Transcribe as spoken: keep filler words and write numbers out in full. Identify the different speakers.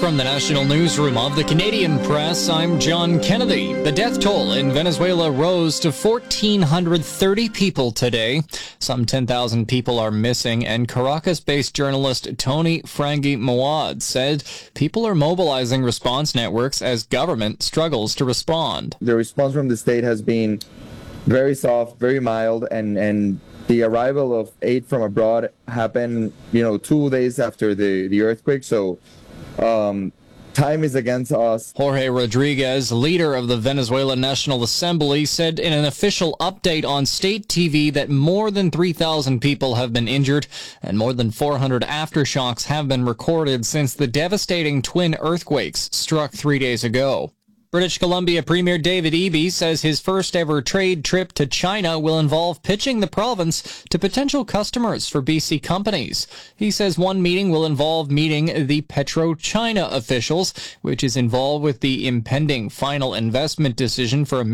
Speaker 1: From the National Newsroom of the Canadian Press, I'm John Kennedy. The death toll in Venezuela rose to one thousand four hundred thirty people today. Some ten thousand people are missing, and Caracas-based journalist Tony Frangi Mawad said people are mobilizing response networks as government struggles to respond.
Speaker 2: The response from the state has been very soft, very mild, and, and the arrival of aid from abroad happened, you know, two days after the, the earthquake. So um, time is against us.
Speaker 1: Jorge Rodriguez, leader of the Venezuelan National Assembly, said in an official update on state T V that more than three thousand people have been injured and more than four hundred aftershocks have been recorded since the devastating twin earthquakes struck three days ago. British Columbia Premier David Eby says his first ever trade trip to China will involve pitching the province to potential customers for B C companies. He says one meeting will involve meeting the PetroChina officials, which is involved with the impending final investment decision for a